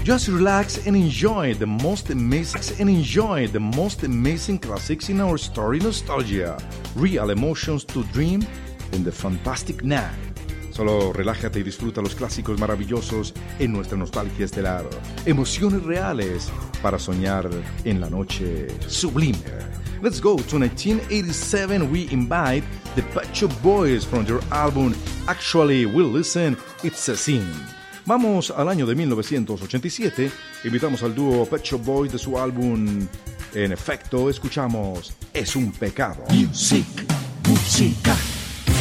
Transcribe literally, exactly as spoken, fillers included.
Just relax and enjoy the most amazing and enjoy the most amazing classics in our story nostalgia. Real emotions to dream in the fantastic night. Solo relájate y disfruta los clásicos maravillosos en nuestra nostalgia estelar. Emociones reales para soñar en la noche sublime. Let's go to nineteen eighty-seven. We invite the Pet Shop Boys from their album Actually We'll Listen, It's a Sin. Vamos al año de mil novecientos ochenta y siete. Invitamos al dúo Pet Shop Boys de su álbum. En efecto, escuchamos Es un pecado. Music, música.